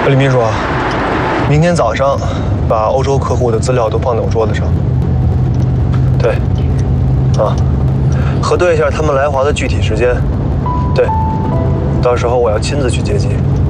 李秘书，明天早上把欧洲客户的资料都放在我桌子上。对，啊，核对一下他们来华的具体时间。对，到时候我要亲自去接机。